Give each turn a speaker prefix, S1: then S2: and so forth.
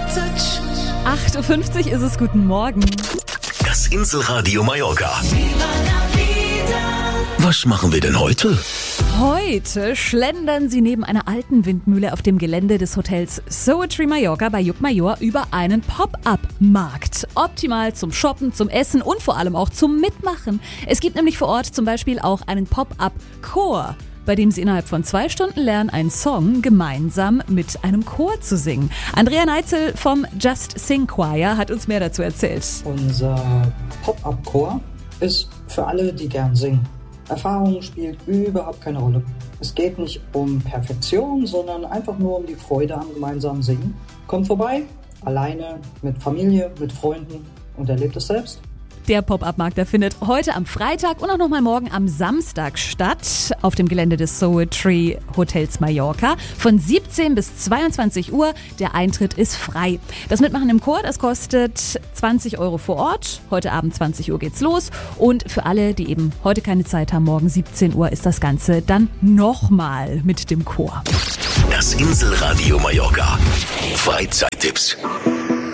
S1: 8.50 Uhr ist es, guten Morgen.
S2: Das Inselradio Mallorca. Was machen wir denn heute?
S1: Heute schlendern Sie neben einer alten Windmühle auf dem Gelände des Hotels Soetri Mallorca bei Llucmajor über einen Pop-up-Markt. Optimal zum Shoppen, zum Essen und vor allem auch zum Mitmachen. Es gibt nämlich vor Ort zum Beispiel auch einen Pop-up-Chor, bei dem Sie innerhalb von 2 Stunden lernen, einen Song gemeinsam mit einem Chor zu singen. Andrea Neitzel vom Just Sing Choir hat uns mehr dazu erzählt.
S3: Unser Pop-up-Chor ist für alle, die gern singen. Erfahrung spielt überhaupt keine Rolle. Es geht nicht um Perfektion, sondern einfach nur um die Freude am gemeinsamen Singen. Kommt vorbei, alleine, mit Familie, mit Freunden und erlebt es selbst.
S1: Der Pop-up-Markt, der findet heute am Freitag und auch nochmal morgen am Samstag statt auf dem Gelände des Soetri Hotels Mallorca von 17 bis 22 Uhr. Der Eintritt ist frei. Das Mitmachen im Chor, das kostet 20 Euro vor Ort. Heute Abend 20 Uhr geht's los. Und für alle, die eben heute keine Zeit haben, morgen 17 Uhr ist das Ganze dann nochmal mit dem Chor.
S2: Das Inselradio Mallorca. Freizeittipps.